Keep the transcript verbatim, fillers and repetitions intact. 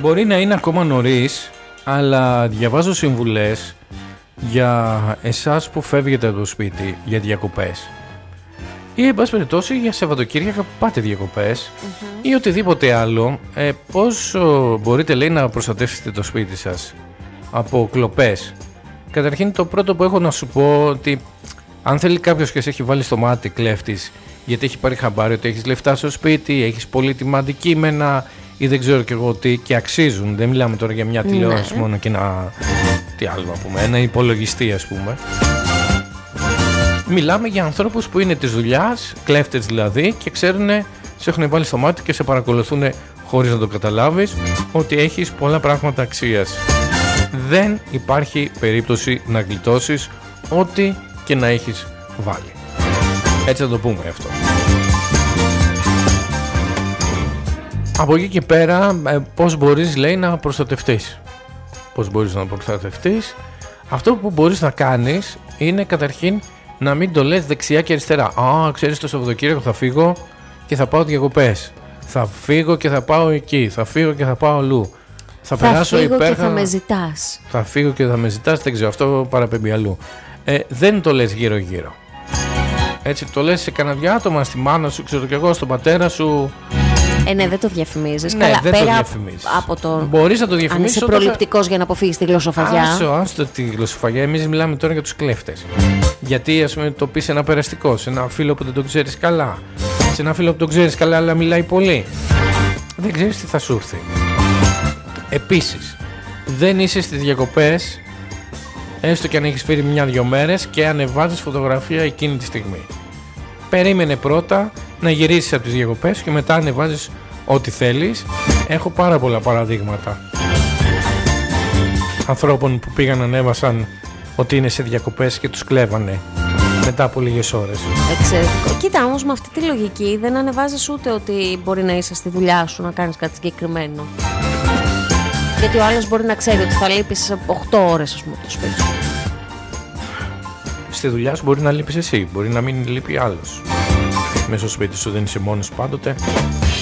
Μπορεί να είναι ακόμα νωρίς, αλλά διαβάζω συμβουλές για εσάς που φεύγετε από το σπίτι για διακοπές ή εν πάση περιπτώσει για Σαββατοκύριακα που πάτε διακοπές mm-hmm. ή οτιδήποτε άλλο. ε, Πώς μπορείτε, λέει, να προστατεύσετε το σπίτι σας από κλοπές? Καταρχήν, το πρώτο που έχω να σου πω, ότι αν θέλει κάποιος και σε έχει βάλει στο μάτι κλέφτης, γιατί έχει πάρει χαμπάρι ότι έχεις λεφτά στο σπίτι, έχεις πολύτιμα αντικείμενα ή δεν ξέρω και εγώ τι, και αξίζουν, δεν μιλάμε τώρα για μια τηλεόραση ναι. μόνο και ένα, τι άλλο να πούμε, ένα υπολογιστή ας πούμε. Μιλάμε για ανθρώπους που είναι της δουλειάς, κλέφτες δηλαδή, και ξέρουν, σε έχουν βάλει στο μάτι και σε παρακολουθούν χωρίς να το καταλάβεις ότι έχεις πολλά πράγματα αξίας. Δεν υπάρχει περίπτωση να γλιτώσεις ό,τι και να έχεις βάλει. Έτσι θα το πούμε αυτό. Από εκεί και πέρα, πώς μπορείς, λέει, να προστατευτείς. Πώς μπορείς να προστατευτείς? Αυτό που μπορείς να κάνεις είναι καταρχήν να μην το λες δεξιά και αριστερά. Α, ξέρεις, το Σαββατοκύριακο θα φύγω και θα πάω διακοπές. Θα φύγω και θα πάω εκεί. Θα φύγω και θα πάω αλλού. Θα, θα περάσω φύγω υπέρχα... και θα με ζητάς. Θα φύγω και θα με ζητάς, δεν ξέρω, αυτό παραπέμπει αλλού. Ε, δεν το λες γύρω-γύρω. Έτσι, το λες σε κανένα δυο άτομα, στη μάνα σου, ξέρω κι εγώ, στον πατέρα σου. Ε, ναι, δεν το διαφημίζεις. Ναι, Καλά, δεν πέρα το διαφημίζεις. Από το... Μπορείς να το διαφημίσεις. Αν είσαι προληπτικός όταν... για να αποφύγεις τη γλωσσοφαγιά. Άσο, άσο τη γλωσσοφαγιά. Εμείς μιλάμε τώρα για τους κλέφτες. Γιατί, ας πούμε, το πεις σε ένα περαστικό, σε ένα φίλο που δεν τον ξέρεις καλά, σε ένα φίλο που τον ξέρεις καλά, αλλά μιλάει πολύ. Δεν ξέρεις τι θα σου έρθει. Επίσης, δεν είσαι στις διακοπές, έστω και αν έχεις φέρει μια-δυο μέρες, και ανεβάζεις φωτογραφία εκείνη τη στιγμή. Περίμενε πρώτα να γυρίσεις από τις διακοπές και μετά ανεβάζεις ό,τι θέλεις. Έχω πάρα πολλά παραδείγματα ανθρώπων που πήγαν, ανέβασαν ότι είναι σε διακοπές και τους κλέβανε μετά από λίγες ώρες. Εξαιρετικό. Κοίτα, όμως με αυτή τη λογική δεν ανεβάζεις ούτε ότι μπορεί να είσαι στη δουλειά σου να κάνεις κάτι συγκεκριμένο. Γιατί ο άλλος μπορεί να ξέρει ότι θα λείπεις οκτώ ώρες, ας πούμε, από το σπίτι σου. Στη δουλειά σου μπορεί να λείπεις εσύ, μπορεί να μην λείπει άλλος. Μέσα στο σπίτι σου δεν είσαι μόνος πάντοτε.